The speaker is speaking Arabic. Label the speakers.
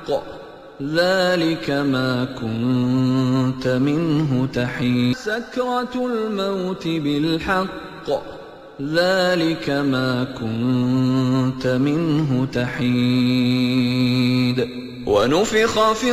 Speaker 1: ذلك ما كنت منه تحيد سكرة الموت بالحق ذلك ما كنت منه تحيد ونفخ في